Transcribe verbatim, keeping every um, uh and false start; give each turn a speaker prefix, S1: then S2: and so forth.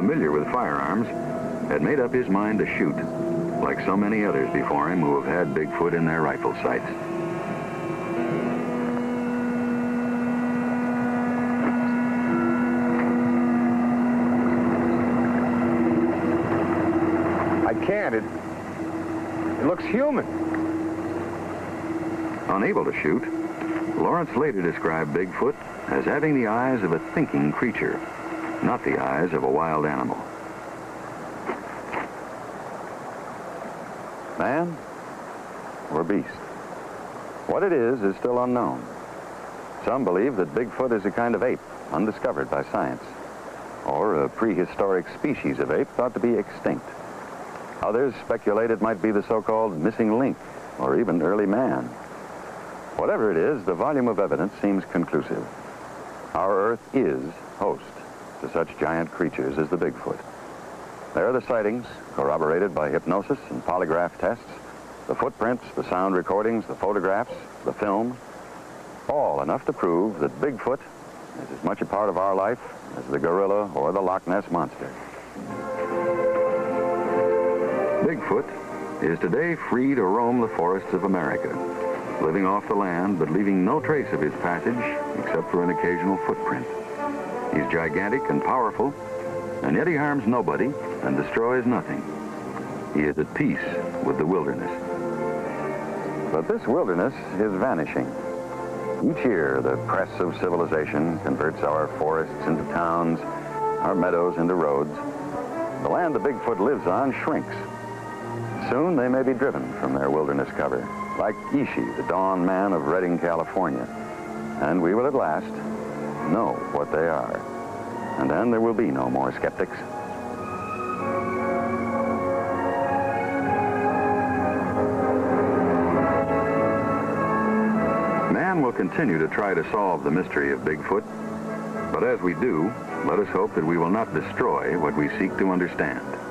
S1: familiar with firearms, had made up his mind to shoot, like so many others before him who have had Bigfoot in their rifle sights.
S2: I can't. It, it looks human.
S1: Unable to shoot, Lawrence later described Bigfoot as having the eyes of a thinking creature, not the eyes of a wild animal. Man or beast? What it is is still unknown. Some believe that Bigfoot is a kind of ape, undiscovered by science, or a prehistoric species of ape thought to be extinct. Others speculate it might be the so-called missing link, or even early man. Whatever it is, the volume of evidence seems conclusive. Our Earth is host to such giant creatures as the Bigfoot. There are the sightings, corroborated by hypnosis and polygraph tests, the footprints, the sound recordings, the photographs, the film, all enough to prove that Bigfoot is as much a part of our life as the gorilla or the Loch Ness Monster. Bigfoot is today free to roam the forests of America, living off the land but leaving no trace of his passage except for an occasional footprint. He's gigantic and powerful, and yet he harms nobody and destroys nothing. He is at peace with the wilderness. But this wilderness is vanishing. Each year, the press of civilization converts our forests into towns, our meadows into roads. The land the Bigfoot lives on shrinks. Soon they may be driven from their wilderness cover, like Ishi, the dawn man of Redding, California. And we will at last know what they are. And then there will be no more skeptics. Man will continue to try to solve the mystery of Bigfoot, but as we do, let us hope that we will not destroy what we seek to understand.